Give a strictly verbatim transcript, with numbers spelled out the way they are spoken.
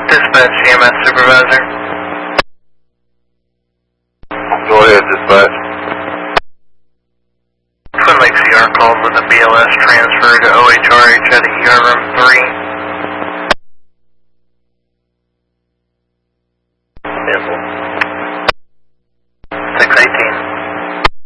Dispatch C M S supervisor. Go ahead, dispatch. Twin Lakes E R called with a B L S transfer to O H R H at E R room three. Cancel.